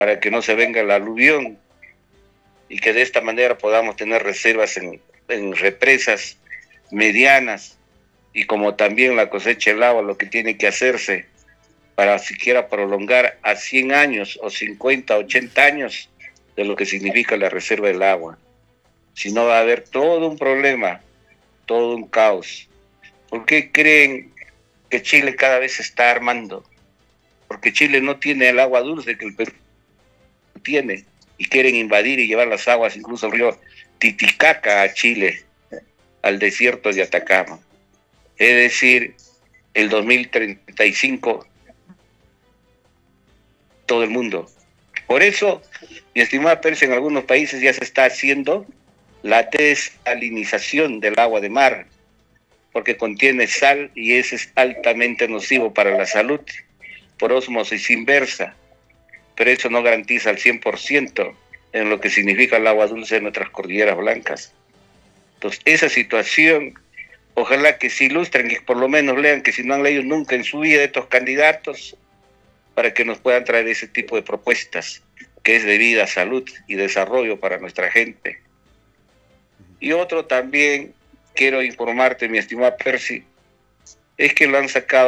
para que no se venga el aluvión y que de esta manera podamos tener reservas en represas medianas, y como también la cosecha del agua, lo que tiene que hacerse para siquiera prolongar a 100 años o 50, 80 años de lo que significa la reserva del agua. Si no, va a haber todo un problema, todo un caos. ¿Por qué creen que Chile cada vez se está armando? Porque Chile no tiene el agua dulce que el Perú tiene, y quieren invadir y llevar las aguas, incluso el río Titicaca, a Chile, al desierto de Atacama. Es decir, el 2035, todo el mundo. Por eso, mi estimada Percy, en algunos países ya se está haciendo la desalinización del agua de mar, porque contiene sal y es altamente nocivo para la salud, por ósmosis inversa, pero eso no garantiza al 100% en lo que significa el agua dulce de nuestras cordilleras blancas. Entonces, esa situación, ojalá que se ilustren y por lo menos lean, que si no han leído nunca en su vida estos candidatos, para que nos puedan traer ese tipo de propuestas, que es de vida, salud y desarrollo para nuestra gente. Y otro también, quiero informarte, mi estimado Percy, es que lo han sacado